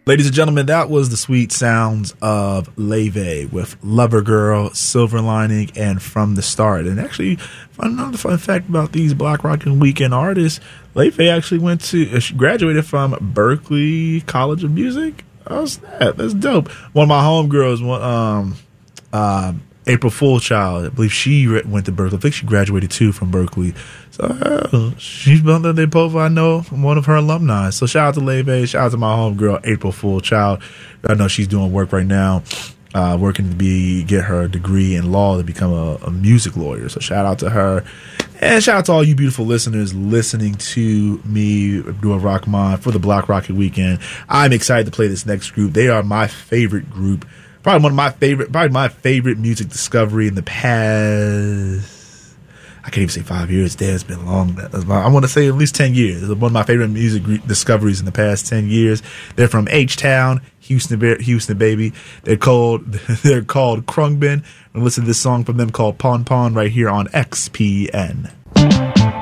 Ladies and gentlemen, that was the sweet sounds of Leve with Lover Girl, Silver Lining, and From the Start. And actually, another fun fact about these Block Rockin' Weekend artists, Leve actually she graduated from Berklee College of Music. How's that? That's dope. One of my homegirls, April Foolchild, I believe she went to Berklee. I think she graduated too from Berklee. So she's one of the both I know from one of her alumni. So shout out to Leve, shout out to my homegirl April Foolchild. I know she's doing work right now, working to get her degree in law to become a music lawyer. So shout out to her. And shout out to all you beautiful listeners listening to me do a Rock Mod for the Block Rockin' Weekend. I'm excited to play this next group. They are my favorite group. Probably my favorite music discovery in the past. I can't even say 5 years. Damn, it's been long. I want to say at least 10 years. One of my favorite music discoveries in the past 10 years. They're from H-Town, Houston, baby. They're called Khruangbin. And listen to this song from them called Pon Pon right here on XPN.